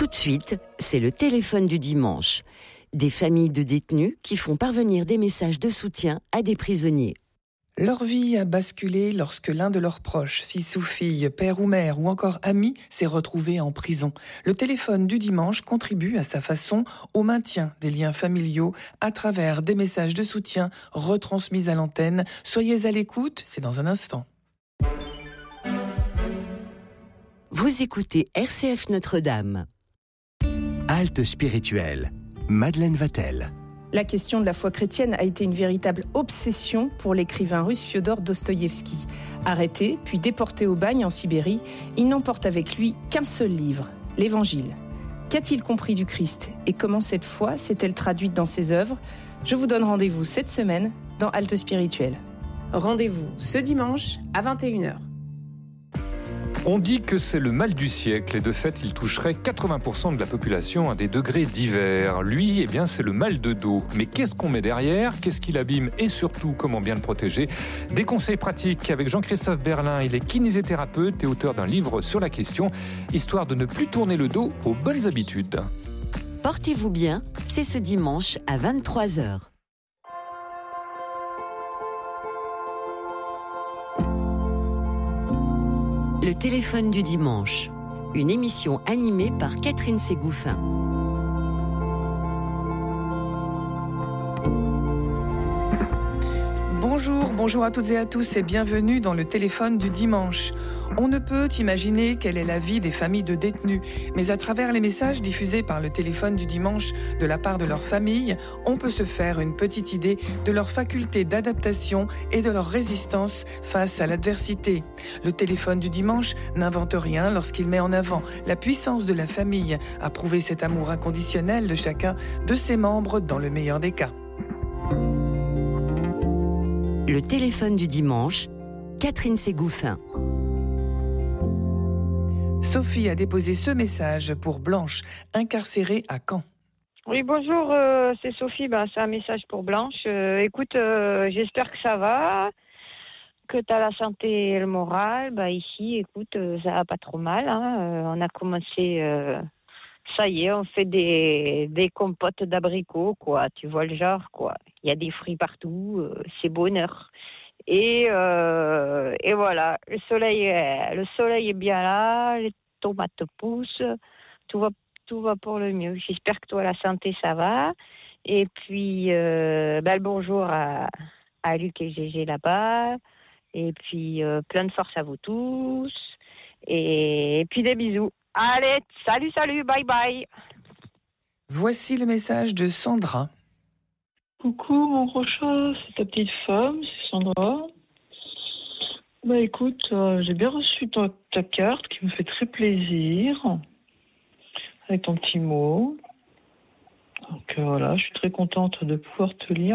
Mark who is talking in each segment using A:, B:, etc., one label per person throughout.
A: Tout de suite, c'est le téléphone du dimanche. Des familles de détenus qui font parvenir des messages de soutien à des prisonniers.
B: Leur vie a basculé lorsque l'un de leurs proches, fils ou fille, père ou mère ou encore ami, s'est retrouvé en prison. Le téléphone du dimanche contribue à sa façon au maintien des liens familiaux à travers des messages de soutien retransmis à l'antenne. Soyez à l'écoute, c'est dans un instant.
A: Vous écoutez RCF Notre-Dame.
C: Halte spirituelle. Madeleine Vatel.
D: La question de la foi chrétienne a été une véritable obsession pour l'écrivain russe Fiodor Dostoïevski. Arrêté, puis déporté au bagne en Sibérie, il n'emporte avec lui qu'un seul livre, l'Évangile. Qu'a-t-il compris du Christ et comment cette foi s'est-elle traduite dans ses œuvres ? Je vous donne rendez-vous cette semaine dans Halte spirituelle.
E: Rendez-vous ce dimanche à 21h.
F: On dit que c'est le mal du siècle et de fait, il toucherait 80% de la population à des degrés divers. Lui, c'est le mal de dos. Mais qu'est-ce qu'on met derrière ? Qu'est-ce qui l'abîme ? Et surtout, comment bien le protéger ? Des conseils pratiques avec Jean-Christophe Berlin. Il est kinésithérapeute et auteur d'un livre sur la question, histoire de ne plus tourner le dos aux bonnes habitudes.
A: Portez-vous bien, c'est ce dimanche à 23h. Le téléphone du dimanche, une émission animée par Catherine Ségouffin.
B: Bonjour à toutes et à tous et bienvenue dans le téléphone du dimanche. On ne peut imaginer quelle est la vie des familles de détenus, mais à travers les messages diffusés par le téléphone du dimanche de la part de leur famille, on peut se faire une petite idée de leur faculté d'adaptation et de leur résistance face à l'adversité. Le téléphone du dimanche n'invente rien lorsqu'il met en avant la puissance de la famille à prouver cet amour inconditionnel de chacun de ses membres dans le meilleur des cas.
A: Le téléphone du dimanche, Catherine Ségouffin.
B: Sophie a déposé ce message pour Blanche, incarcérée à Caen.
G: Oui, bonjour, c'est Sophie. C'est un message pour Blanche. Écoute, j'espère que ça va, que tu as la santé et le moral. Ici, écoute, ça va pas trop mal. On a commencé, ça y est, on fait des compotes d'abricots, quoi. Tu vois le genre, quoi. Il y a des fruits partout, c'est bonheur. Et voilà, le soleil est bien là, les tomates poussent, tout va pour le mieux. J'espère que toi, la santé, ça va. Et puis, le bonjour à Luc et Gégé là-bas. Et puis, plein de force à vous tous. Et puis, des bisous. Allez, salut, bye bye.
B: Voici le message de Sandra.
H: Coucou mon gros chat, c'est ta petite femme, c'est Sandra. Écoute, j'ai bien reçu ta carte qui me fait très plaisir, avec ton petit mot. Donc voilà, je suis très contente de pouvoir te lire.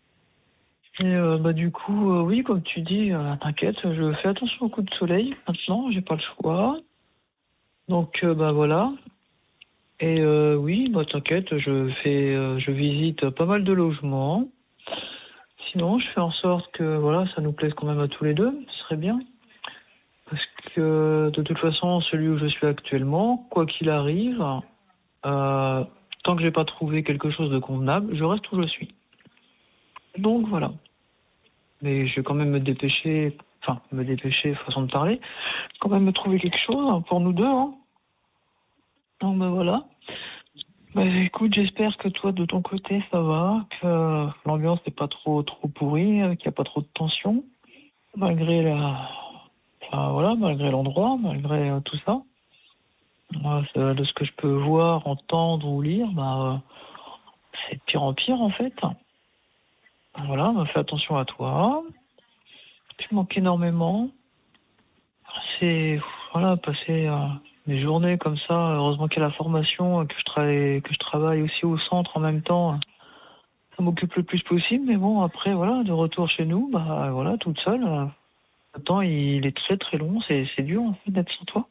H: Et du coup, oui, comme tu dis, t'inquiète, je fais attention au coup de soleil maintenant, j'ai pas le choix. Donc voilà. Et oui, t'inquiète, je visite pas mal de logements. Sinon, je fais en sorte que ça nous plaise quand même à tous les deux, ce serait bien. Parce que de toute façon, celui où je suis actuellement, quoi qu'il arrive, tant que j'ai pas trouvé quelque chose de convenable, je reste où je suis. Donc voilà. Mais je vais quand même me dépêcher, façon de parler, quand même me trouver quelque chose pour nous deux, hein. Donc voilà. Écoute, j'espère que toi de ton côté ça va, que l'ambiance n'est pas trop pourrie, qu'il n'y a pas trop de tension, malgré malgré l'endroit, malgré tout ça. Moi, de ce que je peux voir, entendre ou lire, c'est de pire en pire en fait. Voilà, fais attention à toi. Tu manques énormément. C'est passer des journées comme ça, heureusement qu'il y a la formation, que je travaille aussi au centre en même temps, ça m'occupe le plus possible, mais bon, après, de retour chez nous, toute seule, le temps, il est très très long, c'est dur, en fait, d'être sans toi.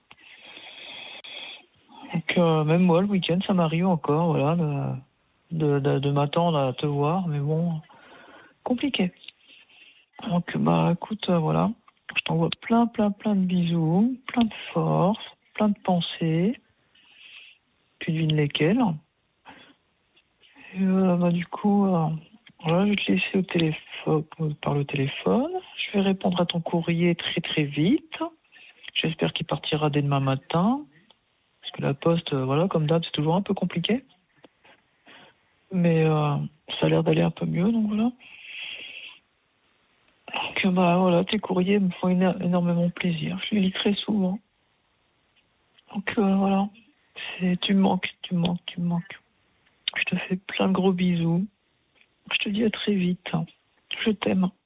H: Donc, même moi, le week-end, ça m'arrive encore, de m'attendre à te voir, mais bon, compliqué. Donc, écoute, je t'envoie plein de bisous, plein de force, plein de pensées. tu devines lesquels. Et du coup, voilà, je vais te laisser au téléphone, par le téléphone. Je vais répondre à ton courrier très très vite. J'espère qu'il partira dès demain matin. Parce que la poste, voilà, comme d'hab, c'est toujours un peu compliqué. Mais ça a l'air d'aller un peu mieux, donc voilà. Donc voilà, tes courriers me font énormément plaisir. Je les lis très souvent. Donc voilà, tu me manques. Je te fais plein de gros bisous. Je te dis à très vite. Je t'aime.